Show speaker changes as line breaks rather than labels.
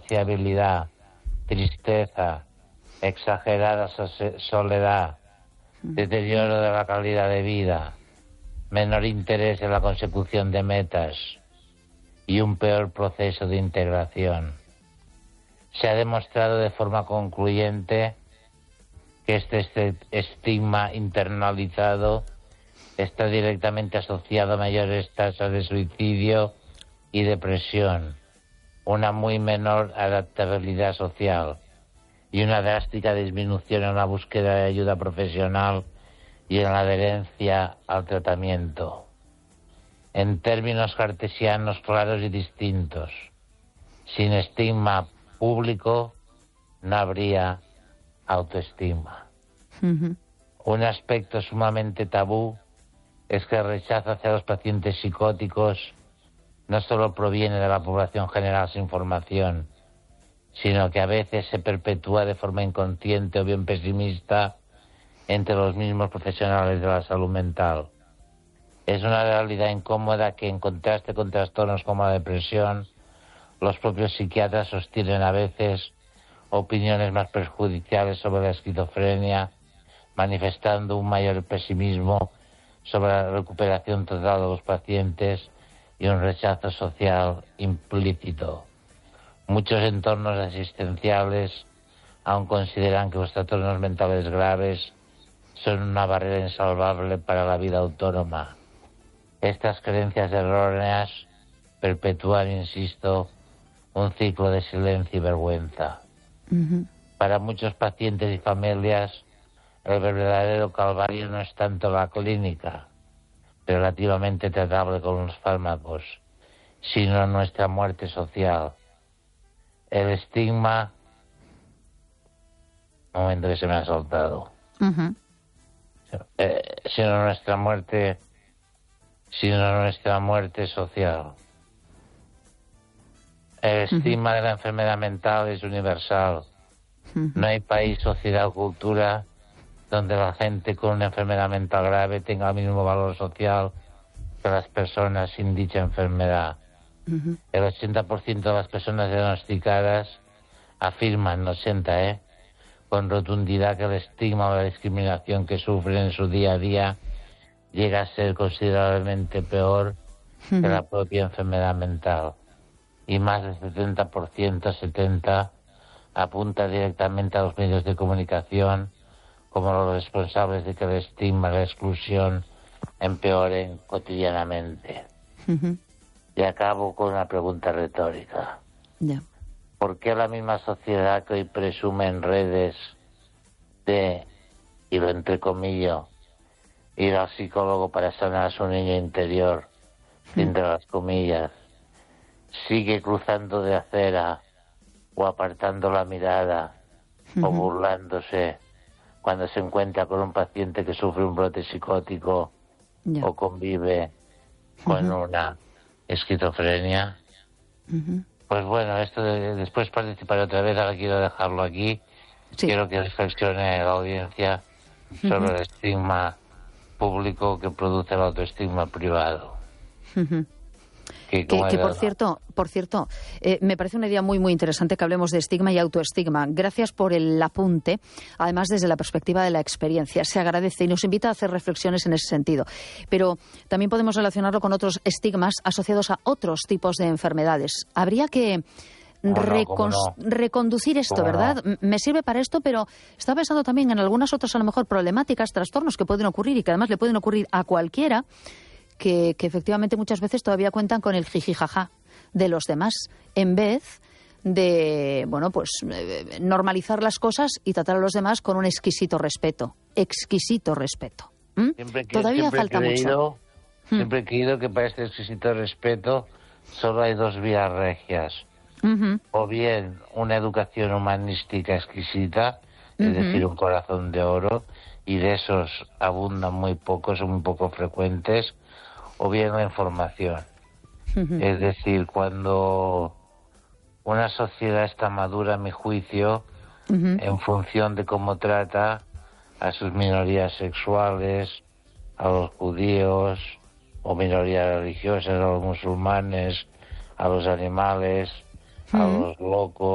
insaciabilidad, tristeza, exagerada soledad, deterioro de la calidad de vida, menor interés en la consecución de metas y un peor proceso de integración. Se ha demostrado de forma concluyente que este estigma internalizado está directamente asociado a mayores tasas de suicidio y depresión, una muy menor adaptabilidad social y una drástica disminución en la búsqueda de ayuda profesional y en la adherencia al tratamiento. En términos cartesianos claros y distintos, sin estigma público no habría autoestima. Un aspecto sumamente tabú es que el rechazo hacia los pacientes psicóticos no solo proviene de la población general sin formación, sino que a veces se perpetúa de forma inconsciente o bien pesimista entre los mismos profesionales de la salud mental. Es una realidad incómoda que, en contraste con trastornos como la depresión, los propios psiquiatras sostienen a veces opiniones más perjudiciales sobre la esquizofrenia, manifestando un mayor pesimismo sobre la recuperación total de los pacientes y un rechazo social implícito. Muchos entornos asistenciales aún consideran que los trastornos mentales graves son una barrera insalvable para la vida autónoma. Estas creencias erróneas perpetúan, insisto, un ciclo de silencio y vergüenza. Para muchos pacientes y familias, el verdadero calvario no es tanto la clínica, relativamente tratable con los fármacos, sino nuestra muerte social. El estigma... Un momento que se me ha soltado. Sino nuestra muerte social. El estigma de la enfermedad mental es universal. No hay país, sociedad o cultura donde la gente con una enfermedad mental grave tenga el mismo valor social que las personas sin dicha enfermedad. El 80% de las personas diagnosticadas afirman, 80%, con rotundidad, que el estigma o la discriminación que sufren en su día a día llega a ser considerablemente peor que la propia enfermedad mental. Y más del 70% apunta directamente a los medios de comunicación como los responsables de que el estigma y la exclusión empeoren cotidianamente. Y acabo con una pregunta retórica. ¿Por qué la misma sociedad que hoy presume en redes de, y lo entrecomillo, ir al psicólogo para sanar a su niño interior, entre las comillas, sigue cruzando de acera o apartando la mirada o burlándose cuando se encuentra con un paciente que sufre un brote psicótico o convive con una esquizofrenia? Pues bueno, esto después participaré otra vez, ahora quiero dejarlo aquí. Quiero que reflexione la audiencia sobre el estigma público que produce el autoestigma privado. Que
por cierto, me parece una idea muy muy interesante que hablemos de estigma y autoestigma. Gracias por el apunte, además desde la perspectiva de la experiencia. Se agradece y nos invita a hacer reflexiones en ese sentido. Pero también podemos relacionarlo con otros estigmas asociados a otros tipos de enfermedades. Habría que reconducir esto, ¿verdad? Me sirve para esto, pero estaba pensando también en algunas otras, a lo mejor, problemáticas, trastornos que pueden ocurrir y que además le pueden ocurrir a cualquiera, que efectivamente muchas veces todavía cuentan con el jijijaja de los demás, en vez de, normalizar las cosas y tratar a los demás con un exquisito respeto. Todavía falta mucho.
Siempre he creído que para este exquisito respeto solo hay dos vías regias. O bien una educación humanística exquisita, es decir, un corazón de oro, y de esos abundan muy pocos, son muy poco frecuentes, o bien la información. Es decir, cuando una sociedad está madura, a mi juicio, en función de cómo trata a sus minorías sexuales, a los judíos, o minorías religiosas, a los musulmanes, a los animales, a los locos,